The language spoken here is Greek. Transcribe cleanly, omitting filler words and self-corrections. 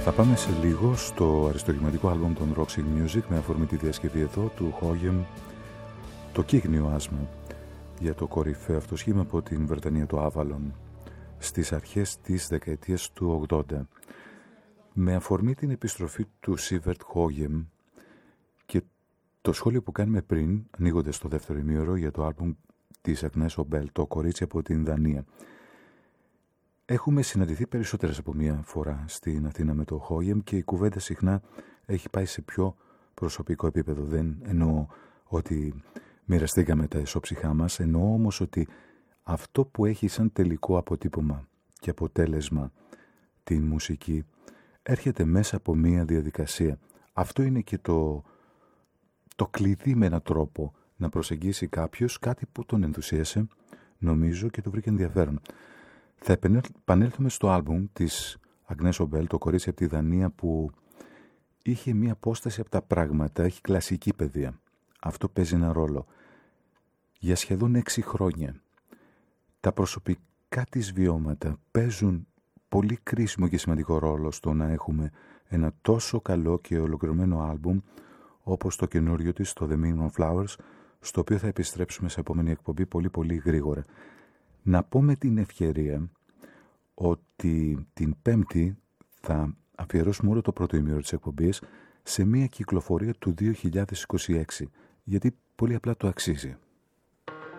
Θα πάμε σε λίγο στο αριστοκυματικό άλμπουμ των Roxy Music με αφορμή τη διασκευή εδώ του Χόγεμ, το κύκνιο άσμα, για το κορυφαίο αυτό σχήμα από την Βρετανία του Avalon στις αρχές της δεκαετίας του 80. Με αφορμή την επιστροφή του Σίβερτ Χόγεμ και το σχόλιο που κάνουμε πριν, ανοίγοντας το δεύτερο ημίωρο για το άλμπουμ της Αγνές Ομπέλ, το κορίτσι από την Δανία. Έχουμε συναντηθεί περισσότερες από μία φορά στην Αθήνα με το Χόγεμ και η κουβέντα συχνά έχει πάει σε πιο προσωπικό επίπεδο. Δεν εννοώ ότι μοιραστήκαμε τα ισόψυχά μας, εννοώ όμως ότι αυτό που έχει σαν τελικό αποτύπωμα και αποτέλεσμα την μουσική έρχεται μέσα από μία διαδικασία. Αυτό είναι και το κλειδί με έναν τρόπο να προσεγγίσει κάποιος κάτι που τον ενθουσίασε, νομίζω, και το βρήκε ενδιαφέρον. Θα επανέλθουμε στο άλμπουμ της Αγνές Ομπέλ, το κορίτσι από τη Δανία, που είχε μία απόσταση από τα πράγματα, έχει κλασική παιδεία. Αυτό παίζει ένα ρόλο. Για σχεδόν 6 χρόνια τα προσωπικά της βιώματα παίζουν πολύ κρίσιμο και σημαντικό ρόλο στο να έχουμε ένα τόσο καλό και ολοκληρωμένο άλμπουμ όπως το καινούριο της, το The Meaning of Flowers, στο οποίο θα επιστρέψουμε σε επόμενη εκπομπή πολύ πολύ γρήγορα. Να πω με την ευκαιρία ότι την Πέμπτη θα αφιερώσουμε όλο το πρώτο ημίωρο της εκπομπής σε μια κυκλοφορία του 2026, γιατί πολύ απλά το αξίζει.